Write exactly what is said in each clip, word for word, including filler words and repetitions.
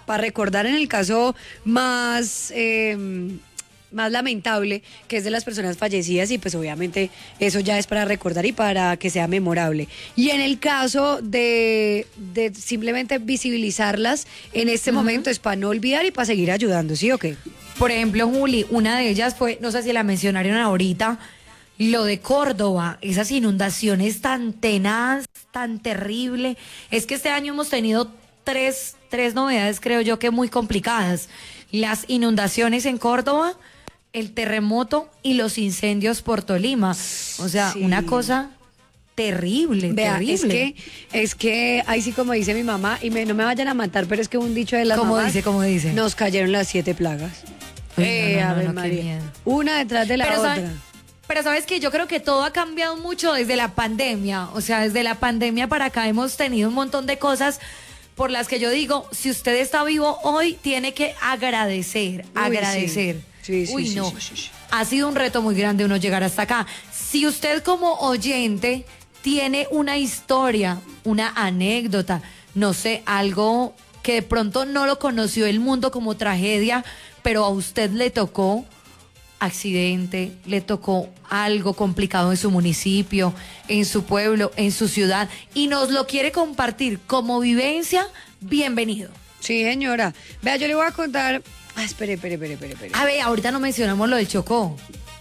para recordar en el caso más... Eh, más lamentable, que es de las personas fallecidas, y pues obviamente eso ya es para recordar y para que sea memorable. Y en el caso de, de simplemente visibilizarlas en este uh-huh. momento es para no olvidar y para seguir ayudando, ¿sí o qué? Por ejemplo, Juli, una de ellas fue, no sé si la mencionaron ahorita, lo de Córdoba, esas inundaciones tan tenaz, tan terrible. Es que este año hemos tenido tres, tres novedades, creo yo, que muy complicadas. Las inundaciones en Córdoba, el terremoto y los incendios por Tolima. O sea, sí. una cosa terrible, Vea, terrible. Es que, es que, ahí sí como dice mi mamá, y me, no me vayan a matar, pero es que un dicho de las ¿Cómo mamás, dice, cómo dice? Nos cayeron las siete plagas. Uy, eh, no, no, a ver, no, no, María. Una detrás de la pero otra. Sabe, pero sabes que yo creo que todo ha cambiado mucho desde la pandemia. O sea, desde la pandemia para acá hemos tenido un montón de cosas por las que yo digo, si usted está vivo hoy, tiene que agradecer, Uy, agradecer. Sí. Sí, sí, Uy, sí, no, sí, sí, sí. Ha sido un reto muy grande uno llegar hasta acá. Si usted como oyente tiene una historia, una anécdota, no sé, algo que de pronto no lo conoció el mundo como tragedia, pero a usted le tocó accidente, le tocó algo complicado en su municipio, en su pueblo, en su ciudad, y nos lo quiere compartir como vivencia, bienvenido. Sí, señora. Vea, yo le voy a contar... Ah, espere, espere, espere, espere, espere. A ver, ahorita no mencionamos lo del Chocó.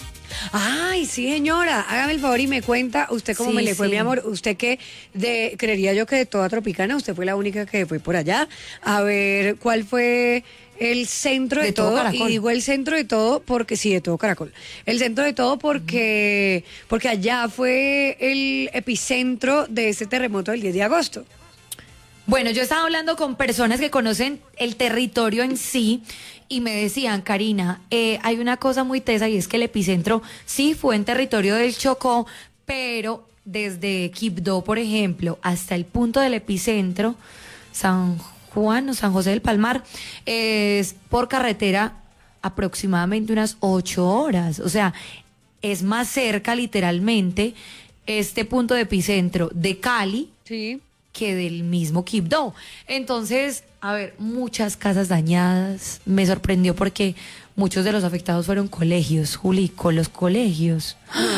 Ay, sí, señora, hágame el favor y me cuenta, usted cómo sí, me le fue, sí. mi amor, usted que de, creería yo que de toda Tropicana, usted fue la única que fue por allá, a ver cuál fue el centro de, de todo, todo y digo el centro de todo porque sí, de todo Caracol, el centro de todo porque, uh-huh. porque allá fue el epicentro de este terremoto del diez de agosto. Bueno, yo estaba hablando con personas que conocen el territorio en sí y me decían, Karina, eh, hay una cosa muy tesa y es que el epicentro sí fue en territorio del Chocó, pero desde Quibdó, por ejemplo, hasta el punto del epicentro, San Juan o San José del Palmar, es por carretera aproximadamente unas ocho horas. O sea, es más cerca literalmente este punto de epicentro de Cali. Sí. Que del mismo Quibdó. Entonces, a ver, muchas casas dañadas. Me sorprendió porque muchos de los afectados fueron colegios, Juli, con los colegios.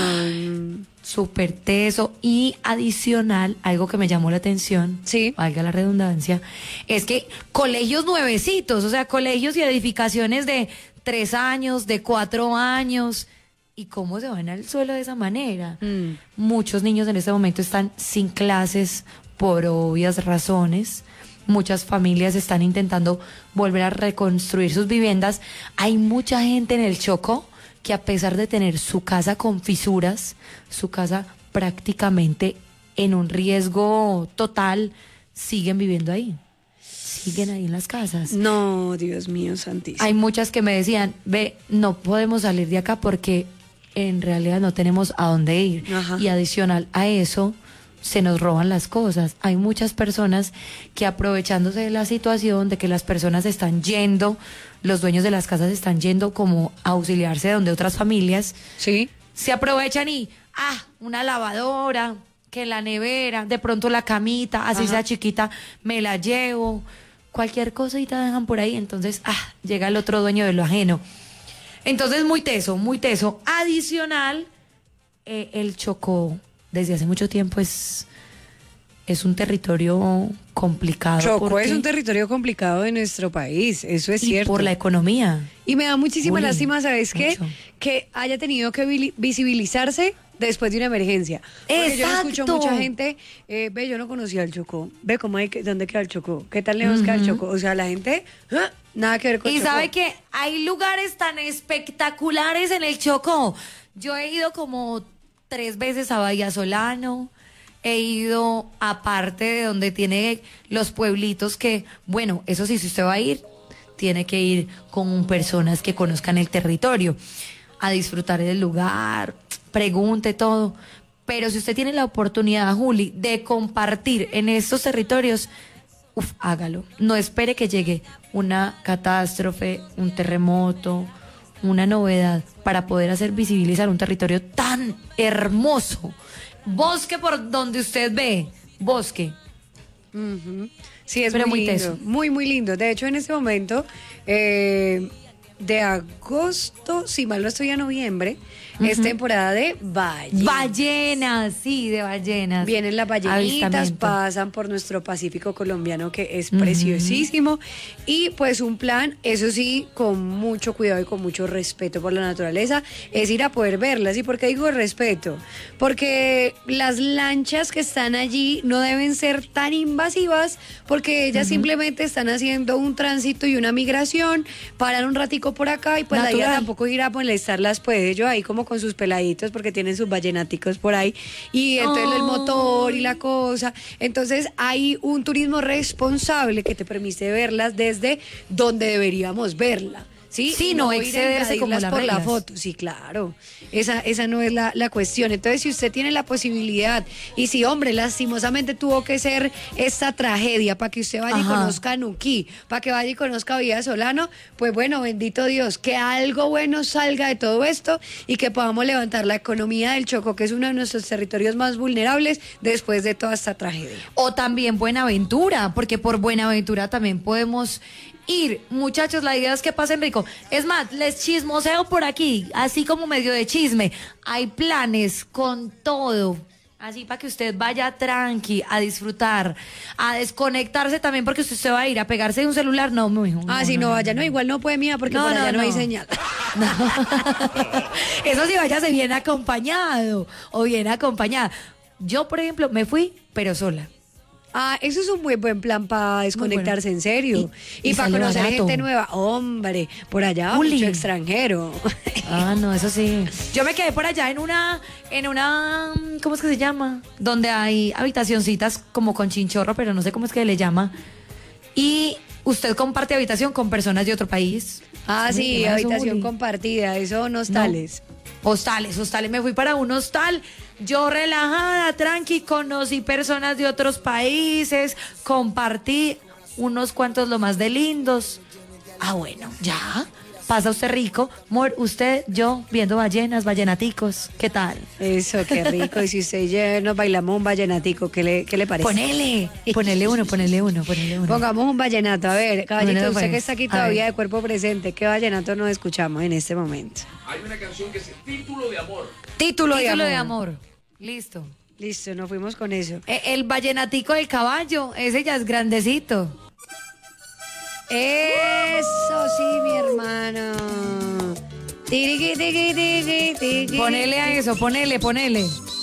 Mm. Súper teso. Y adicional, algo que me llamó la atención, sí, valga la redundancia, es que colegios nuevecitos, o sea, colegios y edificaciones de tres años, de cuatro años. ¿Y cómo se van al suelo de esa manera? Mm. Muchos niños en este momento están sin clases por obvias razones. Muchas familias están intentando volver a reconstruir sus viviendas. Hay mucha gente en el Chocó que, a pesar de tener su casa con fisuras, su casa prácticamente en un riesgo total, siguen viviendo ahí. Siguen ahí en las casas. No, Dios mío santísimo. Hay muchas que me decían, ve, no podemos salir de acá porque en realidad no tenemos a dónde ir. Ajá. Y adicional a eso, se nos roban las cosas. Hay muchas personas que, aprovechándose de la situación de que las personas están yendo, los dueños de las casas están yendo como a auxiliarse de donde otras familias, sí, se aprovechan y, ah, una lavadora, que la nevera, de pronto la camita, así Ajá. sea chiquita, me la llevo, cualquier cosita dejan por ahí, entonces, ah, llega el otro dueño de lo ajeno. Entonces, muy teso, muy teso. Adicional, eh, el Chocó desde hace mucho tiempo es, es un territorio complicado. Chocó es un territorio complicado de nuestro país, eso es y cierto. Por la economía. Y me da muchísima Uy, lástima, ¿sabes qué? Que haya tenido que visibilizarse después de una emergencia. Porque Exacto. yo escucho mucha gente, eh, ve, yo no conocía el Chocó, ve cómo hay que, dónde queda el Chocó, qué tal lejos uh-huh. queda el Chocó. O sea, la gente, ¿ah? Nada que ver con y el Chocó. Y sabe que hay lugares tan espectaculares en el Chocó. Yo he ido como tres veces a Bahía Solano, he ido a parte de donde tiene los pueblitos que, bueno, eso sí, si usted va a ir, tiene que ir con personas que conozcan el territorio, a disfrutar del lugar, pregunte todo. Pero si usted tiene la oportunidad, Juli, de compartir en estos territorios, uf, hágalo. No espere que llegue una catástrofe, un terremoto, una novedad para poder hacer visibilizar un territorio tan hermoso. Bosque por donde usted ve, bosque. Uh-huh. Sí, es pero muy, muy lindo, teso. muy, muy lindo. De hecho, en este momento, eh, de agosto, si mal no estoy, a noviembre, es temporada de ballenas. Ballenas, sí, de ballenas. Vienen las ballenitas, Avistamiento. pasan por nuestro Pacífico colombiano, que es preciosísimo. Y pues un plan, eso sí, con mucho cuidado y con mucho respeto por la naturaleza, es ir a poder verlas. ¿Y por qué digo respeto? Porque las lanchas que están allí no deben ser tan invasivas, porque ellas simplemente están haciendo un tránsito y una migración, paran un ratico por acá y pues la idea Natural. tampoco ir a molestarlas, pues ellos ahí como con sus peladitos porque tienen sus vallenaticos por ahí y entonces el motor y la cosa. Entonces hay un turismo responsable que te permite verlas desde donde deberíamos verla. Sí, Sí, Y no ir a excederse como invadirlas las por la reglas. foto. Sí, claro. Esa, esa no es la, la cuestión. Entonces, si usted tiene la posibilidad y si, hombre, lastimosamente tuvo que ser esta tragedia para que usted vaya y Ajá. conozca a Nuquí, para que vaya y conozca a Villa Solano, pues bueno, bendito Dios, que algo bueno salga de todo esto y que podamos levantar la economía del Chocó, que es uno de nuestros territorios más vulnerables después de toda esta tragedia. O también Buenaventura, porque por Buenaventura también podemos ir. Muchachos, la idea es que pasen rico. Es más, les chismoseo por aquí, así como medio de chisme. Hay planes con todo. Así para que usted vaya tranqui, a disfrutar, a desconectarse también, porque usted se va a ir a pegarse de un celular. No, mi hijo. Ah, si no vaya, no, igual no puede, mía, porque No, por no, allá no, hay no. señal. Eso sí, váyase bien acompañado o bien acompañada. Yo, por ejemplo, me fui, pero sola. Ah, eso es un muy buen plan para desconectarse, bueno. en serio. Y- Y, y para sale conocer barato. gente nueva. Hombre, por allá va Uli. mucho extranjero. Ah, no, eso sí. Yo me quedé por allá en una, en una, ¿cómo es que se llama? Donde hay habitacioncitas como con chinchorro, pero no sé cómo es que le llama. Y usted comparte habitación con personas de otro país. Ah, ¿Cómo se sí, llama eso, habitación Uli? compartida, eso no hostales. Hostales, hostales. Me fui para un hostal. Yo relajada, tranqui, conocí personas de otros países, compartí unos cuantos lo más de lindos. Ah, bueno, ya. Pasa usted rico. Mor, usted, yo, viendo ballenas, ballenaticos. ¿Qué tal? Eso, qué rico. Y si usted y yo nos bailamos un vallenatico, ¿qué le, qué le parece? Ponele, ponele uno, ponele uno, ponele uno. Pongamos un vallenato. A ver, caballito, Bueno, usted pues, que está aquí a todavía ver. de cuerpo presente, ¿qué vallenato nos escuchamos en este momento? Hay una canción que es Título de Amor. Título, de Título amor. de amor. Listo. Listo, nos fuimos con eso. E- El vallenatico del caballo, ese ya es grandecito. Eso sí, mi hermano. Tiriqui, tiqui, tiqui, tiqui. Ponele a eso, ponele, ponele.